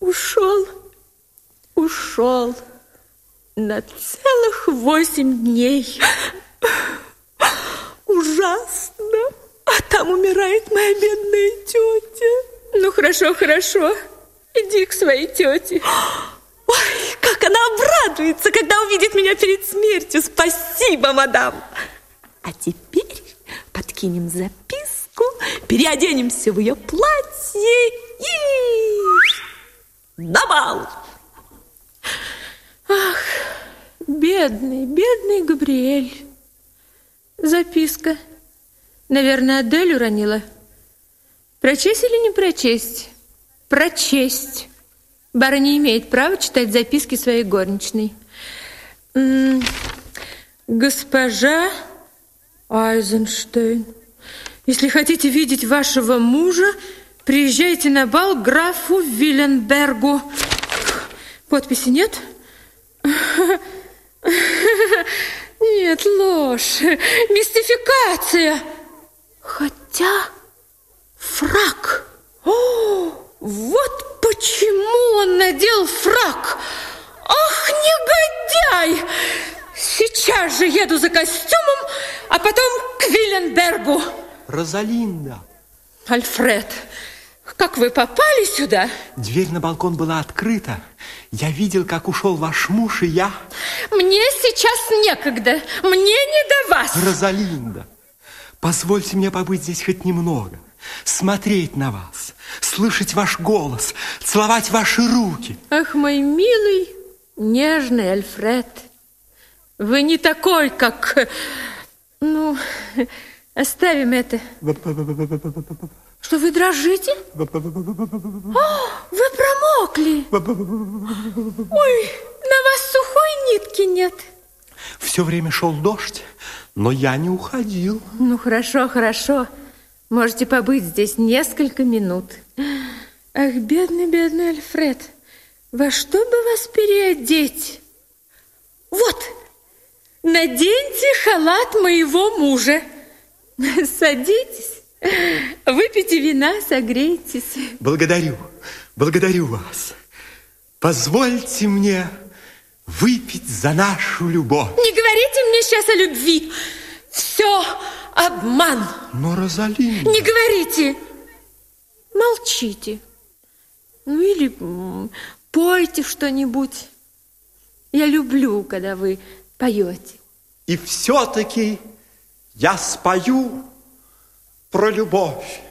Ушел на целых 8 дней. Ужасно. А там умирает моя бедная тетя. Ну, хорошо. Иди к своей тете. Ой, как она обрадуется, когда увидит меня перед смертью. Спасибо, мадам. А теперь подкинем записку, переоденемся в ее платье и на бал. Ах, бедный Габриэль. Записка. Наверное, Адель уронила. Прочесть или не прочесть? Прочесть. Барыня имеет право читать записки своей горничной. Госпожа Айзенштейн, если хотите видеть вашего мужа, приезжайте на бал к графу Виленбергу. Подписи нет? Нет, ложь, мистификация. Хотя фрак. О, вот почему он надел фрак. Ах, негодяй! Сейчас же еду за костюмом, а потом к Виленбергу. Розалинда. Альфред, как вы попали сюда? Дверь на балкон была открыта. Я видел, как ушел ваш муж, и я... Мне сейчас некогда. Мне не до вас. Розалинда, позвольте мне побыть здесь хоть немного. Смотреть на вас, слышать ваш голос, целовать ваши руки. Ах, мой милый, нежный Альфред. Вы не такой, как... Ну, оставим это. Что, вы дрожите? О, вы промокли. Ой, на вас сухой нитки нет. Все время шел дождь, но я не уходил. Ну, хорошо. Можете побыть здесь несколько минут. Ах, бедный Альфред. Во что бы вас переодеть? Вот, наденьте халат моего мужа. Садитесь, выпейте вина, согрейтесь. Благодарю вас. Позвольте мне выпить за нашу любовь. Не говорите мне сейчас о любви. Все обман. Но, Розалинда... Не говорите. Молчите. Ну или пойте что-нибудь. Я люблю, когда вы поете. И все-таки я спою про любовь.